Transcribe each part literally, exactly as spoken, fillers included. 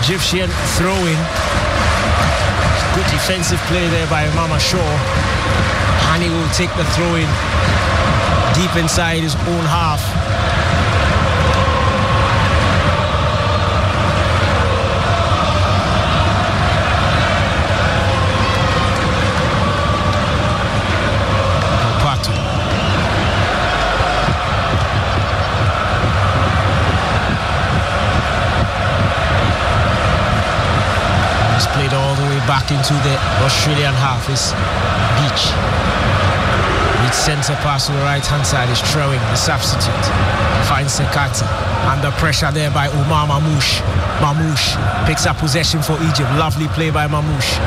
Egyptian throw-in. Good defensive play there by Mama Shaw. Hani will take the throw-in deep inside his own half. Back into the Australian half is Beach. With centre pass to the right hand side is throwing the substitute. Finds Sekati. Under pressure there by Omar Mamouche. Mamouche picks up possession for Egypt. Lovely play by Mamouche.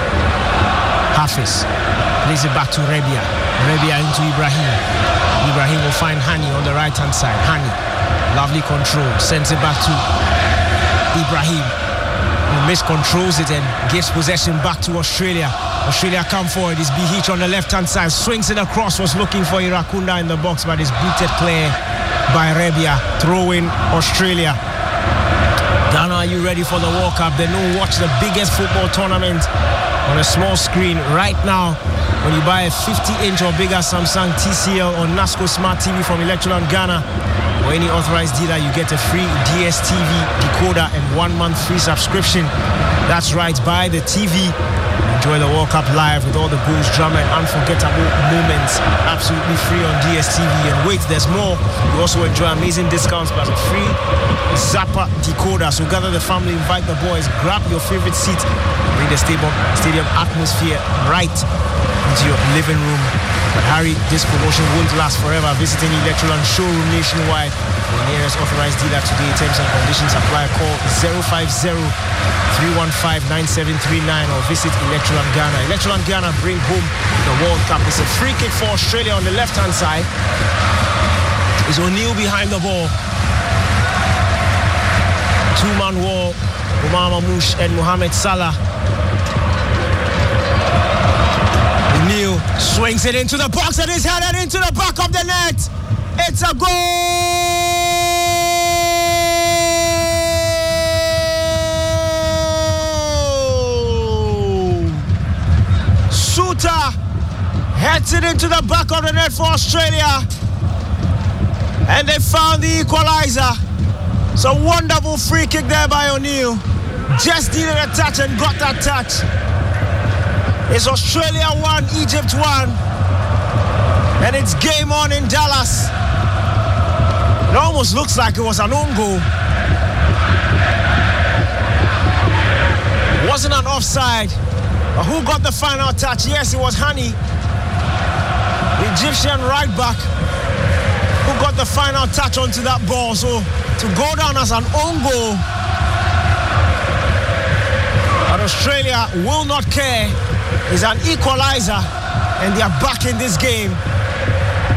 Hafiz plays it back to Rebia. Rebia into Ibrahim. Ibrahim will find Hani on the right hand side. Hani, lovely control. Sends it back to Ibrahim. Miscontrols it and gives possession back to Australia. Australia come forward. It's Bihich on the left-hand side. Swings it across. Was looking for Irakunda in the box, but it's booted clear by Rebia. Throwing Australia. Ghana, are you ready for the World Cup? They know watch the biggest football tournament on a small screen right now. When you buy a fifty inch or bigger Samsung T C L or Nasco Smart T V from Electroland Ghana, or any authorized dealer, you get a free D S T V decoder and one month free subscription. That's right, buy the T V. Enjoy the World Cup live with all the goals, drama and unforgettable moments. Absolutely free on D S T V. And wait, there's more. You also enjoy amazing discounts plus a free Zappa decoder. So gather the family, invite the boys, grab your favorite seat, bring the stadium, stadium atmosphere right into your living room. But Harry, this promotion won't last forever. Visiting Electroland showroom nationwide, the nearest authorized dealer today. Terms and conditions apply. Call zero five zero, three one five, nine seven three nine or visit Electroland Ghana. Electroland Ghana bring home the World Cup. It's a free kick for Australia on the left-hand side. Is O'Neill behind the ball. Two-man wall. Omar Mamouche and Mohamed Salah. O'Neill swings it into the box and is headed into the back of the net. It's a goal! Suter heads it into the back of the net for Australia. And they found the equalizer. It's a wonderful free kick there by O'Neill. Just needed a touch and got that touch. It's Australia one, Egypt one. And it's game on in Dallas. It almost looks like it was an own goal. It wasn't an offside. But who got the final touch? Yes, it was Hani, the Egyptian right back, who got the final touch onto that ball. So to go down as an own goal, but Australia will not care. Is an equalizer, and they are back in this game.